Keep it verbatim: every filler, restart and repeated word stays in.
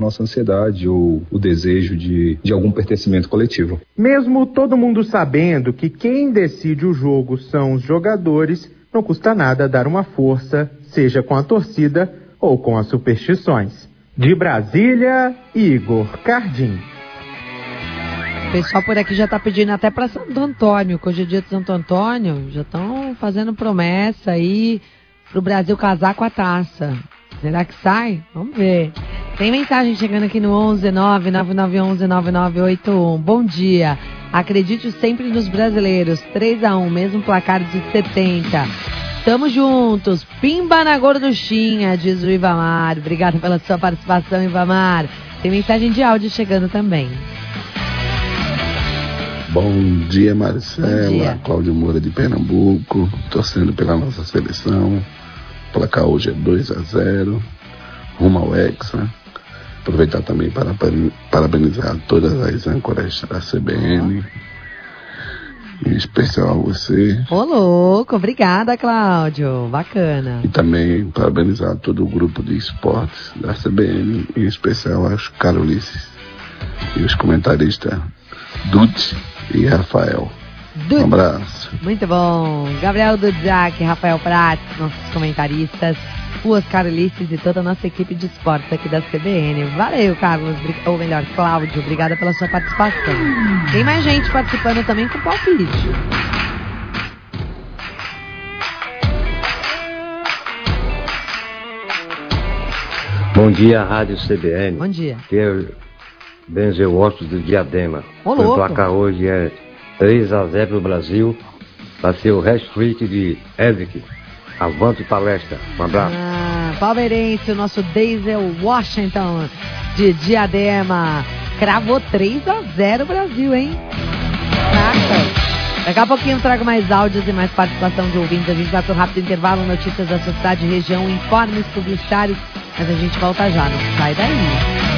nossa ansiedade ou o desejo de, de algum pertencimento coletivo. Mesmo todo mundo sabendo que quem decide o jogo são os jogadores, não custa nada dar uma força, seja com a torcida ou com as superstições. De Brasília, Igor Cardim. O pessoal por aqui já tá pedindo até para Santo Antônio, que hoje é dia de Santo Antônio, já estão fazendo promessa aí pro Brasil casar com a taça. Será que sai? Vamos ver. Tem mensagem chegando aqui no onze nove nove nove um um nove nove oito um. Bom dia. Acredite sempre nos brasileiros. três a um, mesmo placar de setenta. Tamo juntos. Pimba na gorduchinha, diz o Ivamar. Obrigada pela sua participação, Ivamar. Tem mensagem de áudio chegando também. Bom dia, Marcela. Bom dia. Cláudio Moura de Pernambuco, torcendo pela nossa seleção. O placar hoje é dois a zero, rumo ao Hexa. Aproveitar também para parabenizar todas as âncoras da C B N, em especial a você. Ô, louco, obrigada, Cláudio. Bacana. E também parabenizar todo o grupo de esportes da C B N, em especial as Carolices e os comentaristas Dutti e Rafael. Dutti. Um abraço. Muito bom. Gabriel Dudzak, Rafael Prats, nossos comentaristas, Ruas Carolices e toda a nossa equipe de esportes aqui da C B N. Valeu, Carlos, ou melhor, Cláudio, obrigada pela sua participação. Tem mais gente participando também com palpite. Bom dia, Rádio C B N. Bom dia. Que é Benzel Ostos do Diadema. Ô, o louco. placar hoje é três a zero pro Brasil. Vai ser o hat-trick de Eric. Avante palestra. Um abraço. Ah, palmeirense, o nosso Denzel Washington de Diadema. Cravou três a zero Brasil, hein? Caraca. Daqui a pouquinho eu trago mais áudios e mais participação de ouvintes. A gente vai para um rápido intervalo, notícias da sua cidade, região, informes publicitários. Mas a gente volta já, não sai daí.